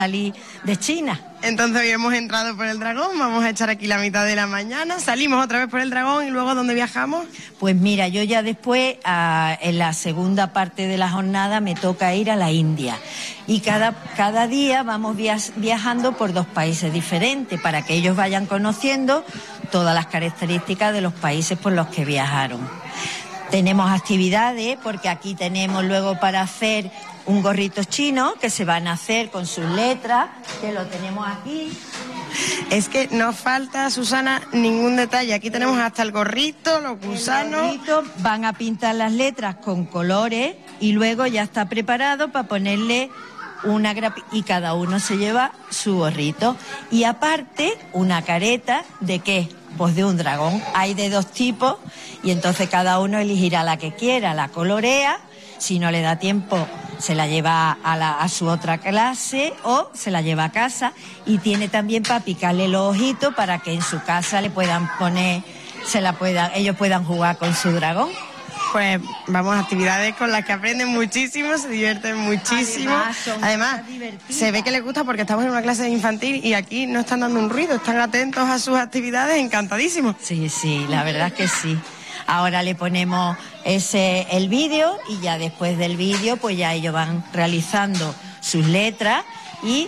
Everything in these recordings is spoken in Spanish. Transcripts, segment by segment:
salir de China. Entonces hoy hemos entrado por el Dragón, vamos a echar aquí la mitad de la mañana, salimos otra vez por el Dragón y luego ¿dónde viajamos? Pues mira, yo ya después, en la segunda parte de la jornada, me toca ir a la India. Y cada día vamos viajando por 2 países diferentes para que ellos vayan conociendo todas las características de los países por los que viajaron. Tenemos actividades, porque aquí tenemos luego para hacer un gorrito chino que se van a hacer con sus letras, que lo tenemos aquí. Es que no falta, Susana, ningún detalle. Aquí tenemos hasta el gorrito, los gusanos. El gorrito, van a pintar las letras con colores y luego ya está preparado para ponerle una grapa y cada uno se lleva su gorrito. Y aparte, una careta ¿de qué? Pues de un dragón. Hay de 2 tipos y entonces cada uno elegirá la que quiera, la colorea. Si no le da tiempo, se la lleva a su otra clase o se la lleva a casa, y tiene también para picarle los ojitos para que en su casa le puedan poner, ellos puedan jugar con su dragón. Pues vamos a actividades con las que aprenden muchísimo, se divierten muchísimo. Además se ve que les gusta porque estamos en una clase infantil y aquí no están dando un ruido, están atentos a sus actividades, encantadísimos. Sí, la verdad es que sí. Ahora le ponemos el vídeo y ya después del vídeo pues ya ellos van realizando sus letras y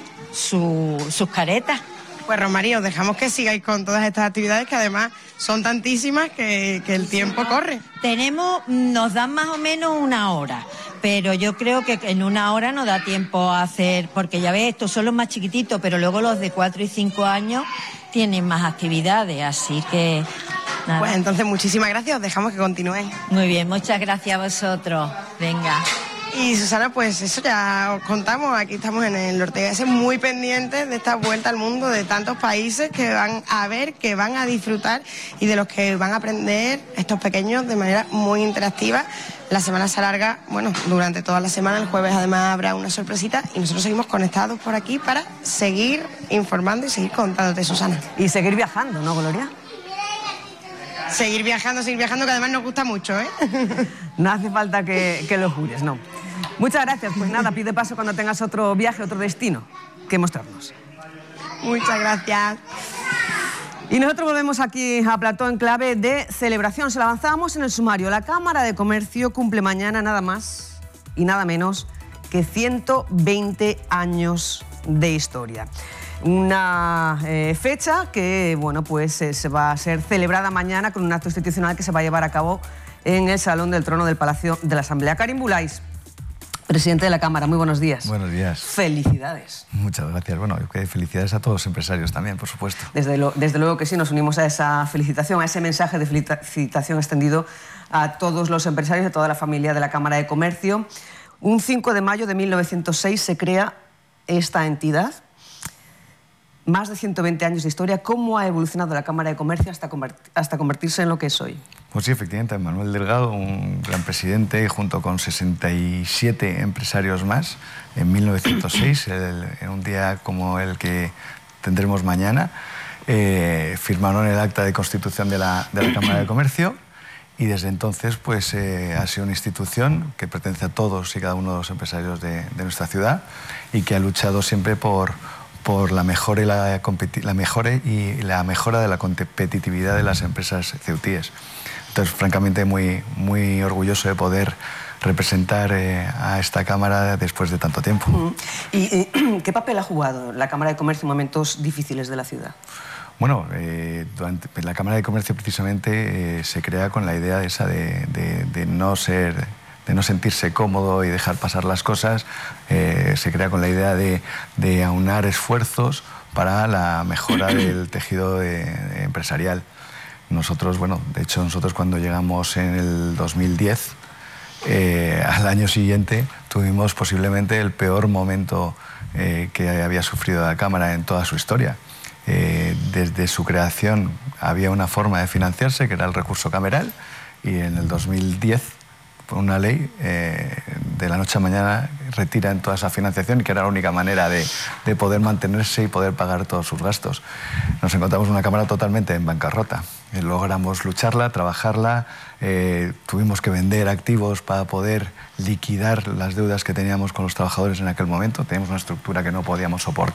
sus caretas. Pues Rosmarie, os dejamos que sigáis con todas estas actividades que además son tantísimas que el tiempo corre. Nos dan más o menos 1 hora, pero yo creo que en 1 hora nos da tiempo a hacer, porque ya ves, estos son los más chiquititos, pero luego los de 4 y 5 años tienen más actividades, así que nada. Pues entonces muchísimas gracias, os dejamos que continúéis. Muy bien, muchas gracias a vosotros. Venga. Y Susana, pues eso ya os contamos, aquí estamos en el Ortega S muy pendientes de esta vuelta al mundo, de tantos países que van a ver, que van a disfrutar y de los que van a aprender estos pequeños de manera muy interactiva. La semana se alarga, bueno, durante toda la semana, el jueves además habrá una sorpresita y nosotros seguimos conectados por aquí para seguir informando y seguir contándote, Susana. Y seguir viajando, ¿no, Gloria? Seguir viajando, que además nos gusta mucho, ¿eh? No hace falta que lo jures, no. Muchas gracias. Pues nada, pide paso cuando tengas otro viaje, otro destino que mostrarnos. Muchas gracias. Y nosotros volvemos aquí a Plató en clave de celebración. Se lo avanzábamos en el sumario. La Cámara de Comercio cumple mañana nada más y nada menos que 120 años de historia. Una fecha que, bueno, pues se va a ser celebrada mañana con un acto institucional que se va a llevar a cabo en el Salón del Trono del Palacio de la Asamblea. Karim Bulais, presidente de la Cámara, muy buenos días. Buenos días. Felicidades. Muchas gracias. Bueno, felicidades a todos los empresarios también, por supuesto. Desde luego que sí, nos unimos a esa felicitación, a ese mensaje de felicitación extendido a todos los empresarios, a toda la familia de la Cámara de Comercio. Un 5 de mayo de 1906 se crea esta entidad. Más de 120 años de historia. ¿Cómo ha evolucionado la Cámara de Comercio hasta convertirse en lo que es hoy? Pues sí, efectivamente, Manuel Delgado, un gran presidente, junto con 67 empresarios más, en 1906, en un día como el que tendremos mañana, firmaron el acta de constitución de la Cámara de Comercio y desde entonces pues, ha sido una institución que pertenece a todos y cada uno de los empresarios de nuestra ciudad y que ha luchado siempre por la mejora y la mejora de la competitividad de las empresas ceutíes. Entonces, francamente, muy orgulloso de poder representar a esta Cámara después de tanto tiempo. ¿Y qué papel ha jugado la Cámara de Comercio en momentos difíciles de la ciudad? Bueno, la Cámara de Comercio precisamente se crea con la idea esa de no sentirse cómodo y dejar pasar las cosas. Se crea con la idea de aunar esfuerzos para la mejora del tejido empresarial. Nosotros, bueno, de hecho nosotros cuando llegamos en el 2010, al año siguiente tuvimos posiblemente el peor momento que había sufrido la Cámara en toda su historia. Desde su creación había una forma de financiarse que era el recurso cameral y en el 2010 por una ley, de la noche a mañana retiran toda esa financiación y que era la única manera de poder mantenerse y poder pagar todos sus gastos. Nos encontramos una cámara totalmente en bancarrota. Logramos lucharla, trabajarla, tuvimos que vender activos para poder liquidar las deudas que teníamos con los trabajadores en aquel momento. Teníamos una estructura que no podíamos soportar.